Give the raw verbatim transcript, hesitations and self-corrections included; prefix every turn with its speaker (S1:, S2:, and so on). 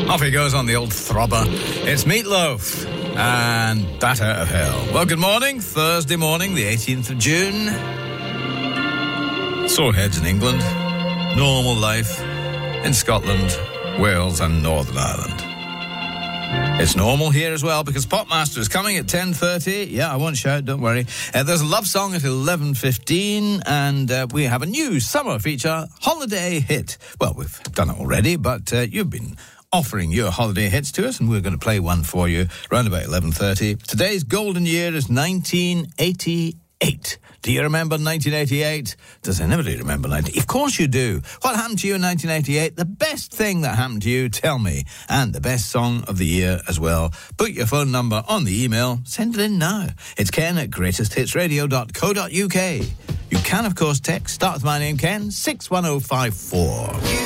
S1: Off he goes on the old throbber. It's Meatloaf and Bat Out of Hell. Well, good morning. Thursday morning, the eighteenth of June. Sore heads in England. Normal life in Scotland, Wales and Northern Ireland. It's normal here as well because Popmaster is coming at ten thirty. Yeah, I won't shout, don't worry. Uh, there's a love song at eleven fifteen and uh, we have a new summer feature, Holiday Hit. Well, we've done it already, but uh, you've been offering your holiday hits to us and we're going to play one for you around about eleven thirty. Today's golden year is nineteen eighty-eight. Do you remember nineteen eighty-eight? Does anybody remember nineteen eighty-eight? Of course you do. What happened to you in nineteen eighty-eight? The best thing that happened to you, tell me. And the best song of the year as well. Put your phone number on the email. Send it in now. It's Ken at greatest hits radio dot co dot uk. You can, of course, text, start with my name, Ken, six one oh five four.